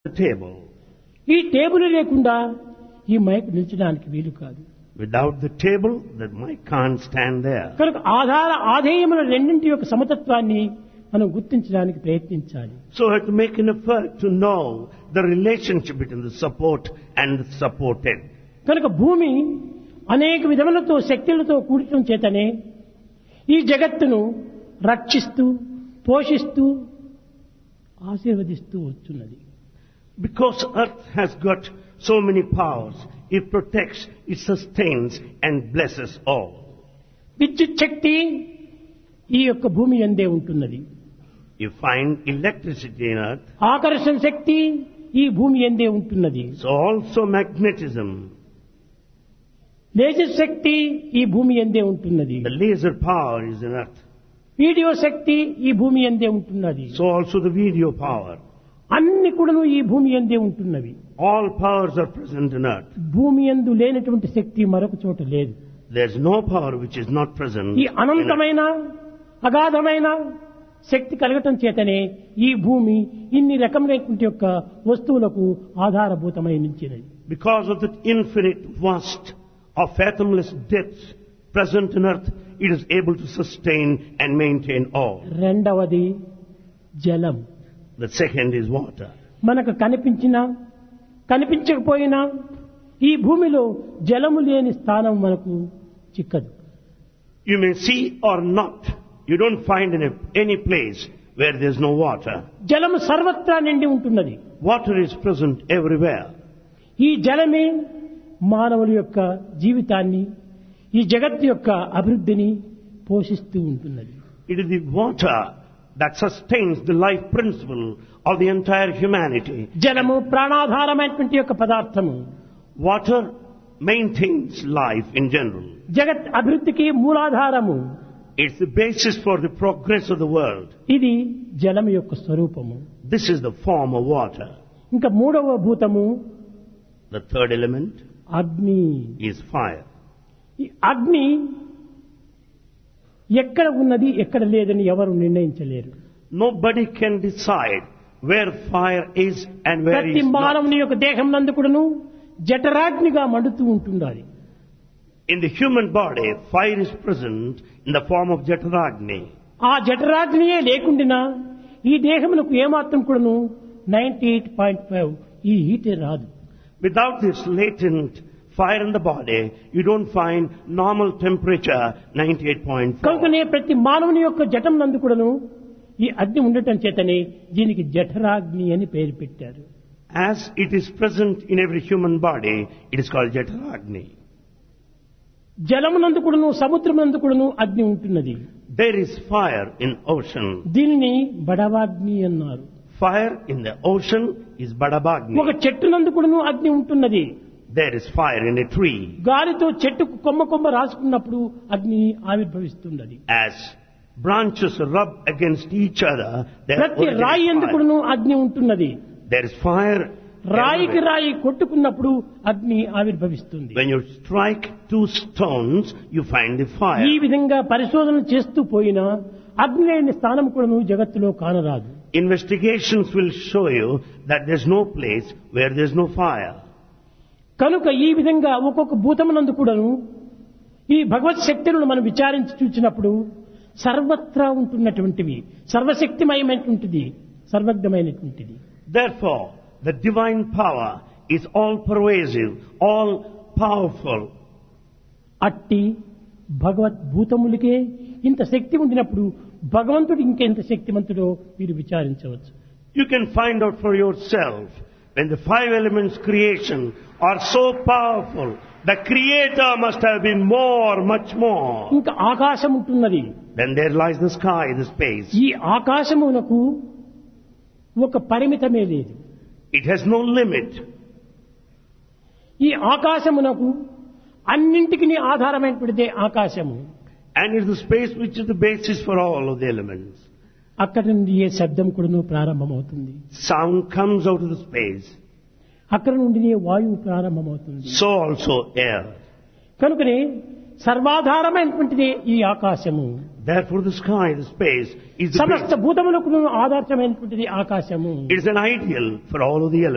the table. ఈ table లేకుండా ఈ మైక్ నిల్చడానికి వీలు కాదు. Without the table, the mic can't stand there. కనుక ఆధేయముల రెండింటి యొక్క సమతత్వాన్ని మనం గుర్తించడానికి ప్రయత్నించాలి. So we have to make an effort to know the relationship between the support and the supported. కనుక భూమి అనేక విధములతో శక్తులతో కూడటం చేతనే ఈ జగత్తును రక్షిస్తూ పోషిస్తూ ఆశీర్వదిస్తూ వచ్చున్నది. Because earth has got so many powers, it protects, it sustains and blesses all. విద్యుత్ శక్తి ఈ యొక్క భూమి యందే ఉంటున్నది. You find electricity in earth. ఆకర్షణ శక్తి ఈ భూమి యందే ఉంటున్నది. So also magnetism. లేజర్ శక్తి ఈ భూమి యందే ఉంటున్నది. The laser power is in earth. Video శక్తి ఈ భూమి యందే ఉంటున్నది. So also the video power. అన్ని కూడాను ఈ భూమి యందే ఉంటున్నవి. All powers are present in earth. భూమి యందు లేనటువంటి శక్తి మరొక చోట లేదు. There is no power which is not present. ఈ అనంతమైన అగాధమైన శక్తి కలగటం చేతనే ఈ భూమి ఇన్ని రకమైనటువంటి యొక్క వస్తువులకు ఆధారభూతమై నిలిచినది. Because of the infinite vast of fathomless depths present in earth, it is able to sustain and maintain all. రెండవది జలం. The second is water. మనకు కనిపించినా కనిపించకపోయినా ఈ భూమిలో జలము లేని స్థానం మనకు చిక్కదు. You may see or not. You don't find any place where there is no water. జలము సర్వత్రా నిండి ఉంటున్నది. Water is present everywhere. ఈ జలమే మానవుల యొక్క జీవితాన్ని ఈ జగత్తు యొక్క అభివృద్ధిని పోషిస్తూ ఉంటున్నది. It is the water that sustains the life principle of the entire humanity. జలము ప్రాణాధారమైనటువంటి యొక్క పదార్థము. Water maintains life in general. జగత్ అభివృద్ధికి మూలాధారము. It's the basis for the progress of the world. ఇది జలము యొక్క స్వరూపము. This is the form of water. ఇంకా మూడవ భూతము The third element అగ్ని. is fire. ఈ అగ్ని ఎక్కడ ఉన్నది ఎక్కడ లేదని ఎవరు నిర్ణయించలేరు. Nobody can decide where fire is and where ప్రతి it is not. మానవుని యొక్క దేహం నందు కూడాను జఠరాగ్నిగా మండుతూ ఉంటున్నది. In the human body, fire is present in the form of Jataragni. ఆ జఠరాగ్నియే లేకుండినా ఈ దేహమునకు ఏమాత్రం కూడాను 98.5 ఈ హీటే రాదు. Without this latent fire in the body, you don't find normal temperature 98.4. కనుకనే ప్రతి మానవుని యొక్క జఠం నందు కూడాను ఈ అగ్ని ఉండటం చేతనే దీనికి జఠరాగ్ని అని పేరు పెట్టారు. As it is present in every human body, it is called Jataragni. జలమునందు కూడాను సముద్రమునందు కూడాను అగ్ని ఉంటున్నది. There is fire in ocean. దీనిని బడవాగ్ని అన్నారు. Fire in the ocean is Badabagni. ఒక చెట్టు నందు కూడాను అగ్ని ఉంటున్నది. There is fire in a tree. గాలితో చెట్టుకు కొమ్మ కొమ్మ రాసుకున్నప్పుడు అగ్ని ఆవిర్భవిస్తున్నది. As branches rub against each other, there ప్రతి రాయి originates ఎందుకు fire. కూడాను అగ్ని ఉంటున్నది. There is fire. రాయికి everywhere. రాయి కొట్టుకున్నప్పుడు అగ్ని ఆవిర్భవిస్తుంది. When you strike two stones, you find the ఈ fire. విధంగా పరిశోధన చేస్తూ పోయినా అగ్ని లేని స్థానం కూడాను జగత్తులో కానరాదు. Investigations will show you that there's no place where there's no fire. కనుక ఈ విధంగా ఒక్కొక్క భూతమునందు కూడాను ఈ భగవత్ శక్తులను మనం విచారించి చూసినప్పుడు సర్వత్రా ఉంటున్నటువంటివి, సర్వశక్తిమయమైనటువంటిది, సర్వజ్ఞమైనటువంటిది. Therefore, the divine power is all pervasive, all powerful. అట్టి భగవత్ భూతములకే ఇంత శక్తి ఉండినప్పుడు భగవంతుడు ఇంకెంత శక్తిమంతుడో మీరు విచారించవచ్చు. You can find out for yourself when the five elements creation are so powerful, the creator must have been much more. ఇంకా ఆకాశం ఉంటున్నది. Then there lies the sky, the space. ఈ ఆకాశమునకు ఒక పరిమితమే లేదు. It has no limit. ఈ ఆకాశమునకు అన్నింటికి ఆధారమైనటువంటిదే ఆకాశము. And it's the space which is the basis for all of the elements. అక్కడి నుండి ఏ శబ్దం కూడాను ప్రారంభమవుతుంది. Sound comes out of the space. అక్కడ నుండి వాయువు ప్రారంభమవుతుంది. So also air. కనుకనే సర్వాధారమైనటువంటిదే ఈ ఆకాశము. Therefore the sky, the space, is the సమస్త basis. భూతములకు ఆధారమైనటువంటిది ఆకాశము. It is an ideal for all of the elements.